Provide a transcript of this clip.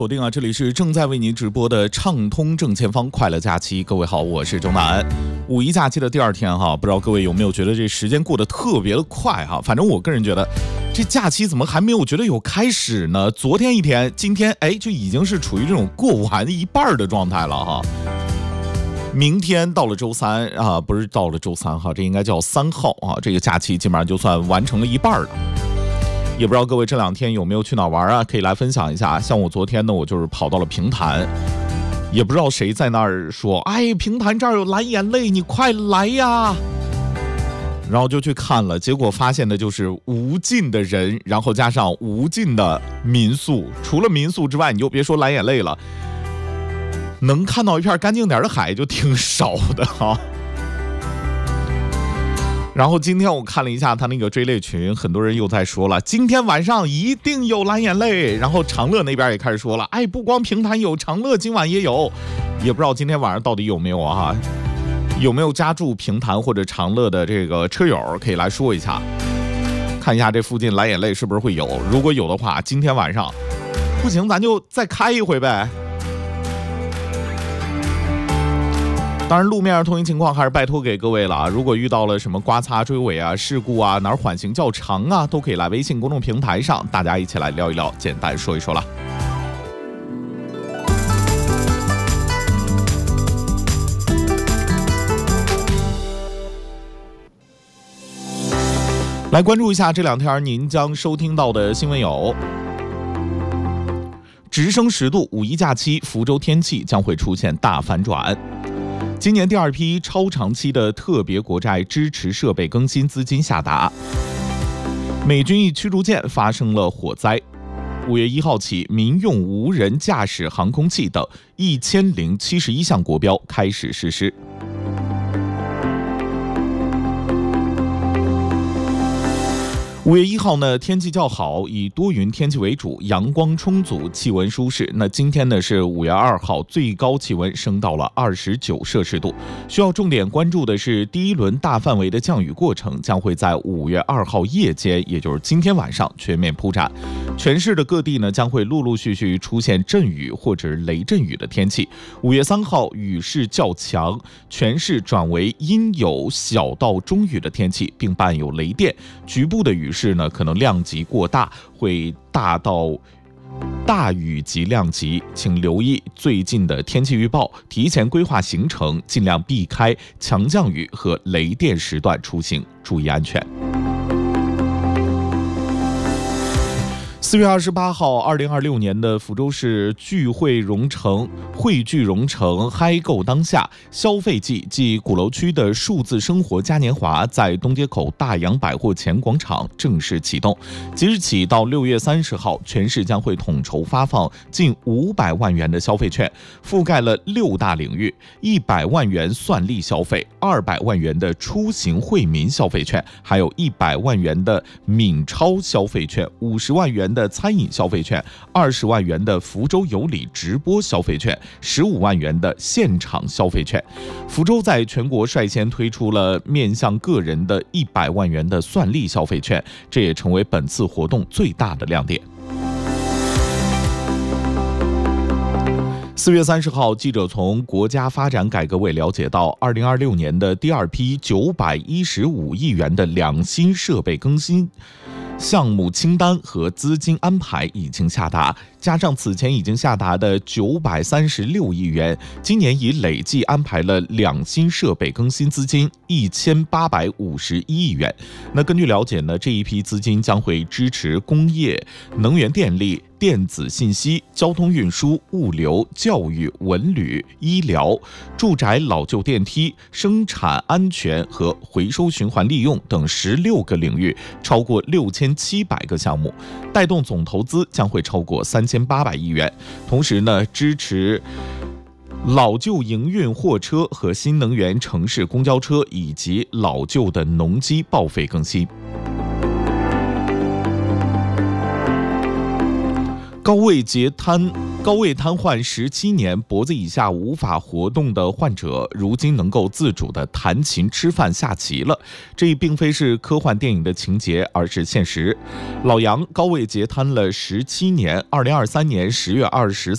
锁定啊，这里是正在为您直播的畅通正前方快乐假期。各位好，我是周南。五一假期的第二天哈，不知道各位有没有觉得这时间过得特别的快哈？反正我个人觉得，这假期怎么还没有觉得有开始呢？昨天一天，今天就已经是处于这种过完一半的状态了哈。明天到了周三啊，不是到了周三哈，这应该叫3号啊，这个假期基本上就算完成了一半了。也不知道各位这两天有没有去哪玩啊？可以来分享一下。像我昨天呢，我就是跑到了平潭，也不知道谁在那儿说，平潭这儿有蓝眼泪，你快来呀！然后就去看了，结果发现的就是无尽的人，然后加上无尽的民宿。除了民宿之外，你就别说蓝眼泪了，能看到一片干净点的海就挺少的哈。然后今天我看了一下他那个追泪群，很多人又在说了，今天晚上一定有蓝眼泪。然后长乐那边也开始说了，不光平潭有，长乐今晚也有。也不知道今天晚上到底有没有啊？有没有家住平潭或者长乐的这个车友可以来说一下，看一下这附近蓝眼泪是不是会有。如果有的话，今天晚上不行咱就再开一回呗。当然路面通行情况还是拜托给各位了啊！如果遇到了什么刮擦追尾啊、事故啊、哪儿缓行较长啊，都可以来微信公众平台上大家一起来聊一聊，简单说一说了。来关注一下这两天您将收听到的新闻有：直升10度，五一假期福州天气将会出现大反转。今年第二批超长期的特别国债支持设备更新资金下达。美军一驱逐舰发生了火灾。5月1号起，民用无人驾驶航空器等1071项国标开始实施。5月1号呢，天气较好，以多云天气为主，阳光充足，气温舒适。那今天呢是5月2号，最高气温升到了29摄氏度。需要重点关注的是，第一轮大范围的降雨过程将会在5月2号夜间，也就是今天晚上全面铺展。全市的各地呢将会陆陆续续出现阵雨或者雷阵雨的天气。5月3号雨势较强，全市转为阴有小到中雨的天气，并伴有雷电，局部的雨势呢可能量级过大，会大到大雨及量级，请留意最近的天气预报，提前规划行程，尽量避开强降雨和雷电时段出行，注意安全。4月28号，2026年的福州市汇聚蓉城嗨购当下消费季暨鼓楼区的数字生活嘉年华在东街口大洋百货前广场正式启动。即日起到6月30号，全市将会统筹发放近500万元的消费券，覆盖了6大领域：100万元算力消费、200万元的出行惠民消费券，还有100万元的闽超消费券、50万元的餐饮消费券、20万元的福州有礼直播消费券、15万元的现场消费券。福州在全国率先推出了面向个人的100万元的算力消费券，这也成为本次活动最大的亮点。4月30号，记者从国家发展改革委了解到，2026年的第二批915亿元的两新设备更新项目清单和资金安排已经下达，加上此前已经下达的936亿元，今年已累计安排了两新设备更新资金1851亿元。那根据了解呢，这一批资金将会支持工业、能源电力、电子信息、交通运输、物流、教育、文旅、医疗、住宅老旧电梯、生产安全和回收循环利用等16个领域，超过6700个项目，带动总投资将会超过3800亿元。同时呢，支持老旧营运货车和新能源城市公交车以及老旧的农机报废更新。高位瘫痪17年，脖子以下无法活动的患者，如今能够自主的弹琴、吃饭、下棋了。这并非是科幻电影的情节，而是现实。老杨高位截瘫了17年，2023年10月24